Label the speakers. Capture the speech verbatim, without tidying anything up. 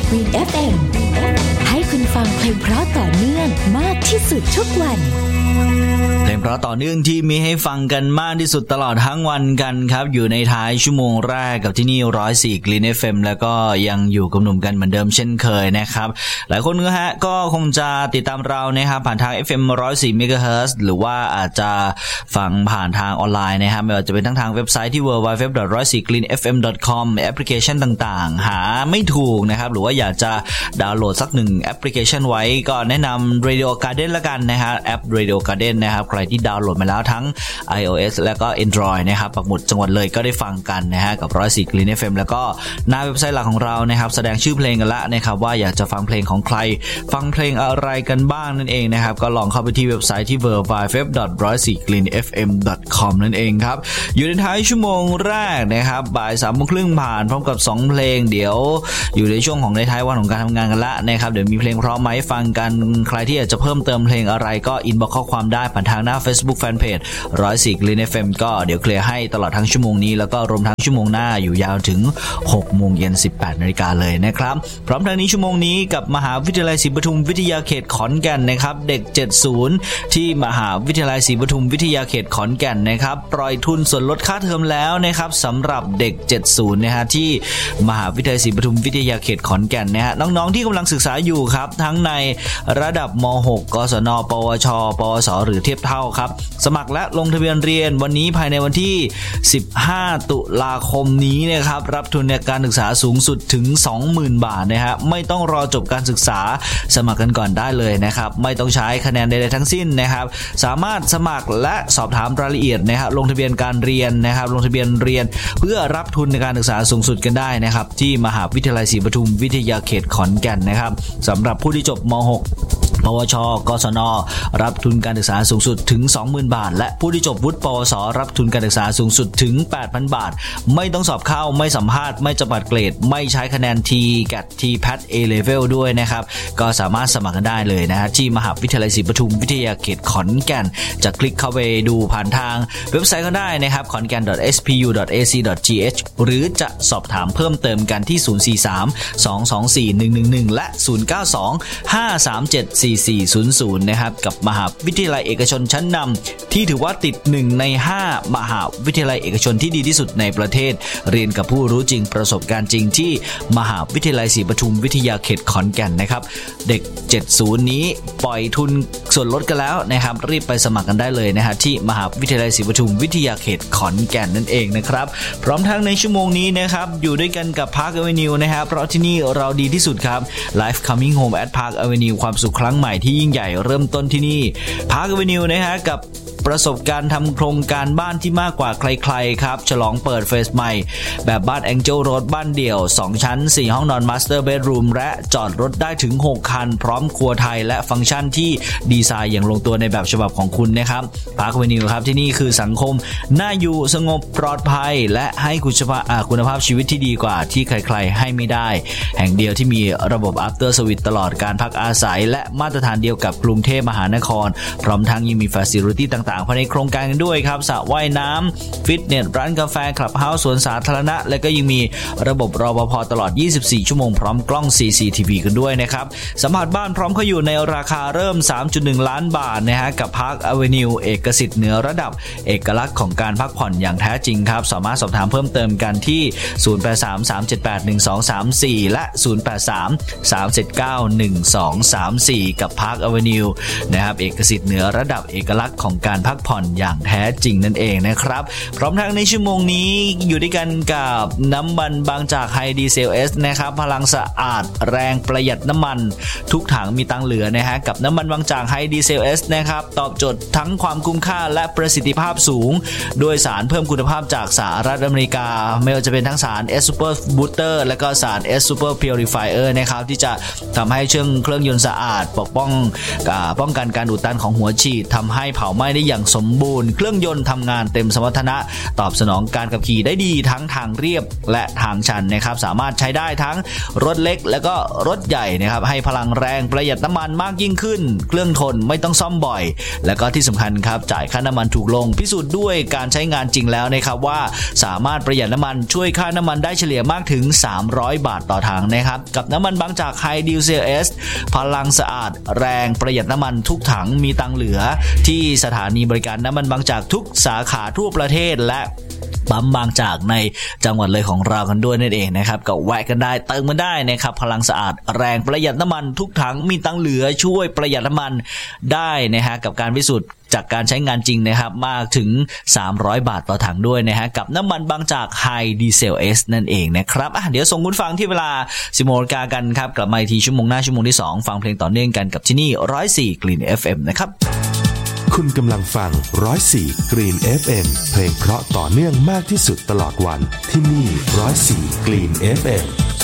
Speaker 1: Green เอฟ เอ็ม ให้คุณฟังเพลงเพราะต่อเนื่องมากที่สุดทุกวัน
Speaker 2: เพลงเพราะต่อเนื่องที่มีให้ฟังกันมากที่สุดตลอดทั้งวันกันครับอยู่ในท้ายชั่วโมงแรกกับที่นี่หนึ่งศูนย์สี่ Green เอฟ เอ็ม แล้วก็ยังอยู่กับหนุ่มกันเหมือนเดิมเช่นเคยนะครับหลายคนก็ฮะก็คงจะติดตามเรานะครับผ่านทาง เอฟ เอ็ม หนึ่งศูนย์สี่ เมกะเฮิรตซ์ หรือว่าอาจจะฟังผ่านทางออนไลน์นะครับไม่ว่าจะเป็นทั้งทางเว็บไซต์ที่ ดับเบิลยู ดับเบิลยู ดับเบิลยู ดอท หนึ่งศูนย์สี่ กรีน เอฟ เอ็ม ดอท คอม แอปพลิเคชันต่างๆหาไม่ถูกนะครับหรือว่าอยากจะดาวน์โหลดสักหนึ่งแอปพลิเคชันไว้ก็แนะนำ Radio Garden ละกันนะฮะแอป Radio Garden นะครับใครที่ดาวน์โหลดมาแล้วทั้ง iOS แล้วก็ Android นะครับปักหมุดจังหวัดเลยก็ได้ฟังกันนะฮะกับหนึ่งศูนย์สี่ Green เอฟ เอ็ม แล้วก็หน้าเว็บไซต์หลักของเรานะครับแสดงชื่อเพลงกันละนะครับว่าอยากจะฟังเพลงของใครฟังเพลงอะไรกันบ้างนั่นเองนะครับก็ลองเข้าไปที่เว็บไซต์ที่ ดับเบิลยู ดับเบิลยู ดับเบิลยู ดอท หนึ่งศูนย์สี่ กรีน เอฟ เอ็ม ดอท คอม นั่นเองครับอยู่ในท้ายชั่วโมงแรกนะครับบ่าย สามโมงครึ่งผ่านพร้อมกับสองเพลงเดี๋ยวอยู่ในช่วงของในท้ายวันของการทำงานกันละนะครับเดี๋ยวมีเพลงพร้อมมาให้ฟังกันใครที่อยากจะเพิ่มเติมเพลงอะไรก็อินบ็อกซ์ข้อความได้ผ่านทางหน้า Facebook Fanpage หนึ่งศูนย์สี่ Green เอฟ เอ็ม ก็เดี๋ยวเคลียร์ให้ตลอดทั้งชั่วโมงนี้แล้วก็รวมทั้งชั่วโมงหน้าอยู่ยาวถึง หกโมงเย็น สิบแปดนาฬิกาเลยนะครับพร้อมทั้งนี้ชั่วโมงนี้กับมหาวิทยาลัยศรีปทุมวิทยาเขตขอนแก่นนะครับเด็กเจ็ดสิบที่มหาวิทยาลัยศรีปทุมวิทยาเขตขอนแก่นนะครับปล่อยทุนส่วนลดค่าเทอมแล้วนะครับสำหรับเด็กเจ็ดสิบนะฮะที่มหาวิทยาลัยศรีปทุมวิทยาเขตขอนแก่นนะฮะน้องๆที่กำลังศึกษาอยู่ครับทั้งในระดับม หก กศน ปวช ปวสหรือเทียบเท่าครับสมัครและลงทะเบียนเรียนวันนี้ภายในวันที่สิบห้าตุลาคมนี้นะครับรับทุนในการศึกษาสูงสุดถึง สองหมื่น บาทนะฮะไม่ต้องรอจบการศึกษาสมัครกันก่อนได้เลยนะครับไม่ต้องใช้คะแนนใดๆทั้งสิ้นนะครับสามารถสมัครและสอบถามรายละเอียดนะครับลงทะเบียนการเรียนนะครับลงทะเบียนเรียนเพื่อรับทุนในการศึกษาสูงสุดกันได้นะครับที่มหาวิทยาลัยศรีปทุมวิทยาเขตขอนแก่นนะครับสำหรับผู้ที่จบม หก ปวช กศนรับทุนการศึกษาสูงสุดถึง สองหมื่น บาทและผู้ที่จบวุฒิปวสรับทุนการศึกษาสูงสุดถึง แปดพัน บาทไม่ต้องสอบเข้าไม่สัมภาษณ์ไม่จำกัดเกรดไม่ใช้คะแนน ที แกท ที แพท A Level ด้วยนะครับก็สามารถสมัครกันได้เลยนะฮะที่มหาวิทยาลัยศรีปทุมวิทยาเขตขอนแก่นจะคลิกเข้าไปดูผ่านทางเว็บไซต์ก็ได้นะครับ ขอนแก่น ดอท เอส พี ยู ดอท เอ ซี ดอท จี เอช หรือจะสอบถามเพิ่มเติมกันที่ศูนย์ สี่ สาม สอง สอง สี่ หนึ่ง หนึ่ง หนึ่งและศูนย์ เก้า สอง ห้า สาม เจ็ด สี่ สี่ ศูนย์ ศูนย์นะครับกับมหาวิทยาลัยเอกชนชั้นนำที่ถือว่าติดหนึ่งในห้ามหาวิทยาลัยเอกชนที่ดีที่สุดในประเทศเรียนกับผู้รู้จริงประสบการณ์จริงที่มหาวิทยาลัยศรีปทุมวิทยาเขตขอนแก่นนะครับเด็กเจ็ดสิบนี้ปล่อยทุนส่วนลดกันแล้วนะครับรีบไปสมัครกันได้เลยนะฮะที่มหาวิทยาลัยศรีปทุมวิทยาเขตขอนแก่นนั่นเองนะครับพร้อมทั้งในชั่วโมงนี้นะครับอยู่ด้วยกันกับ Park Avenue นะครับเพราะที่นี่เราดีที่สุดครับ Life Coming Home at Park Avenue ความสุขครั้งใหม่ที่ยิ่งใหญ่เริ่มต้นที่นี่ Park Avenue นะฮะกับประสบการณ์ทำโครงการบ้านที่มากกว่าใครๆครับฉลองเปิดเฟสใหม่แบบบ้าน Angel Road บ้านเดี่ยวสองชั้นสี่ห้องนอน Master Bedroom และจอดรถได้ถึงหกคันพร้อมครัวไทยและฟังก์ชันที่ดีไซน์อย่างลงตัวในแบบฉบับของคุณนะครับ Park Avenue ครับที่นี่คือสังคมน่าอยู่สงบปลอดภัยและให้คุณภาพชีวิตที่ดีกว่าที่ใครๆให้ไม่ได้แห่งเดียวที่มีระบบ After Service ตลอดการพักอาศัยและมาตรฐานเดียวกับกรุงเทพมหานครพร้อมทั้งยังมี Facility ต่างภายในโครงการกันด้วยครับสระว่ายน้ำฟิตเนสร้านกาแฟคลับเฮาส์สวนสาธารณะและก็ยังมีระบบรปภ.ตลอดยี่สิบสี่ชั่วโมงพร้อมกล้อง ซี ซี ที วี กันด้วยนะครับสัมผัสบ้านพร้อมเขาอยู่ในราคาเริ่ม สามจุดหนึ่ง ล้านบาทนะฮะกับ Park Avenue เอกสิทธิ์เหนือระดับเอกลักษณ์ของการพักผ่อนอย่างแท้จริงครับสามารถสอบถามเพิ่มเติมกันที่ศูนย์ แปด สาม สาม เจ็ด แปด หนึ่ง สอง สาม สี่และศูนย์ แปด สาม สาม เจ็ด เก้า หนึ่ง สอง สาม สี่กับ Park Avenue นะครับเอกสิทธิ์เหนือระดับเอกลักษณ์ของการพักผ่อนอย่างแท้จริงนั่นเองนะครับพร้อมทั้งในชั่วโมงนี้อยู่ด้วยกันกับน้ำมันบางจากไฮดีเซล S นะครับพลังสะอาดแรงประหยัดน้ำมันทุกถังมีตังเหลือนะฮะกับน้ำมันบางจากไฮดีเซล S นะครับตอบโจทย์ทั้งความคุ้มค่าและประสิทธิภาพสูงด้วยสารเพิ่มคุณภาพจากสหรัฐอเมริกาไม่ว่าจะเป็นทั้งสาร S Super Booster และก็สาร S Super Purifier นะครับที่จะทำให้เครื่องเครื่องยนต์สะอาดปกป้องป้องกันการอุดตันของหัวฉีดทำให้เผาไหม้ได้อย่างอย่างสมบูรณ์เครื่องยนต์ทำงานเต็มสมรรถนะตอบสนองการขับขี่ได้ดีทั้งทางเรียบและทางชันนะครับสามารถใช้ได้ทั้งรถเล็กและก็รถใหญ่นะครับให้พลังแรงประหยัดน้ำมันมากยิ่งขึ้นเครื่องทนไม่ต้องซ่อมบ่อยและก็ที่สำคัญครับจ่ายค่าน้ำมันถูกลงพิสูจน์ด้วยการใช้งานจริงแล้วนะครับว่าสามารถประหยัดน้ำมันช่วยค่าน้ำมันได้เฉลี่ยมากถึงสามร้อยบาทต่อถังนะครับกับน้ำมันบางจาก High Diesel S พลังสะอาดแรงประหยัดน้ำมันทุกถังมีตังเหลือที่สถานีบริการน้ำมันบางจากทุกสาขาทั่วประเทศและปั๊มบางจากในจังหวัดเลยของเรากันด้วยนั่นเองนะครับก็แวะกันได้เติมกันได้นะครับพลังสะอาดแรงประหยัดน้ำมันทุกถังมีตังเหลือช่วยประหยัดน้ำมันได้นะฮะกับการพิสูจน์จากการใช้งานจริงนะครับมากถึงสามร้อยบาทต่อถังด้วยนะฮะกับน้ำมันบางจาก High Diesel S นั่นเองนะครับอ่ะเดี๋ยวส่งคุณฟังที่เวลาสิบโมงกันครับกลับมาอีกทีชั่วโมงหน้าชั่วโมงที่สองฟังเพลงต่อเนื่องกันกับที่นี่หนึ่งศูนย์สี่ Green เอฟ เอ็ม นะครับ
Speaker 3: คุณกำลังฟังหนึ่งศูนย์สี่ Green เอฟ เอ็ม เพลงเพราะต่อเนื่องมากที่สุดตลอดวันที่นี่หนึ่งศูนย์สี่ Green เอฟ เอ็ม